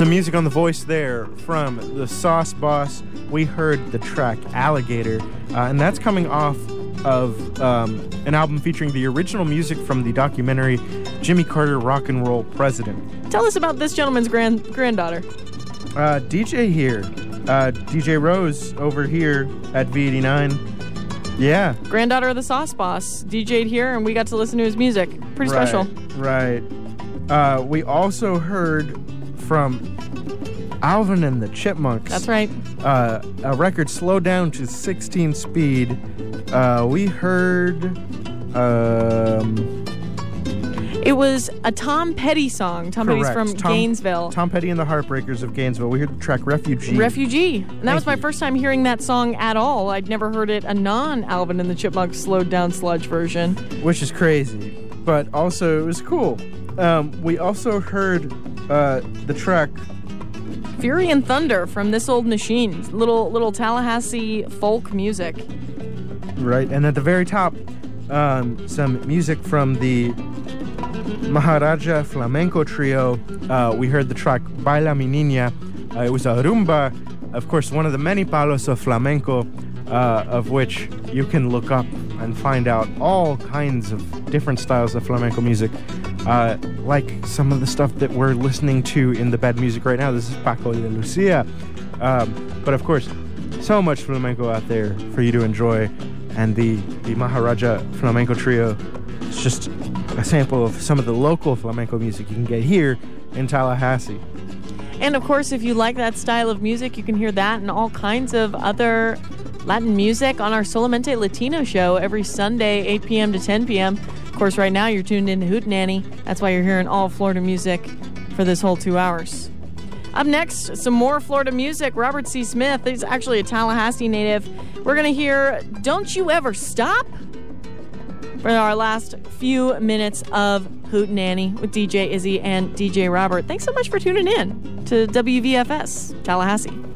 Some music on the voice there from the Sauce Boss. We heard the track Alligator, and that's coming off of an album featuring the original music from the documentary Jimmy Carter, Rock and Roll President. Tell us about this gentleman's granddaughter. DJ here. DJ Rose over here at V89. Yeah. Granddaughter of the Sauce Boss. DJ'd here, and we got to listen to his music. Pretty special. Right. We also heard from Alvin and the Chipmunks. That's right. A record slowed down to 16 speed. We heard... it was a Tom Petty song. Tom Petty's from Gainesville. Tom Petty and the Heartbreakers of Gainesville. We heard the track Refugee. And that was my first time hearing that song at all. I'd never heard it a non-Alvin and the Chipmunks slowed down sludge version. Which is crazy, but also it was cool. We also heard the track Fury and Thunder from This Old Machine. Little Tallahassee folk music. Right, and at the very top, some music from the Maharaja Flamenco Trio. We heard the track Baila Mi Niña. It was a rumba, of course, one of the many palos of flamenco, of which you can look up and find out all kinds of different styles of flamenco music, like some of the stuff that we're listening to in the bad music right now. This is Paco de Lucia. But of course, so much flamenco out there for you to enjoy, and the Maharaja Flamenco Trio is just a sample of some of the local flamenco music you can get here in Tallahassee. And of course, if you like that style of music, you can hear that and all kinds of other Latin music on our Solamente Latino show every Sunday, 8 p.m. to 10 p.m. Of course, right now you're tuned into Hootenanny. That's why you're hearing all Florida music for this whole 2 hours. Up next, some more Florida music. Robert C. Smith, he's actually a Tallahassee native. We're going to hear Don't You Ever Stop for our last few minutes of Hootenanny with DJ Izzy and DJ Robert. Thanks so much for tuning in to WVFS Tallahassee.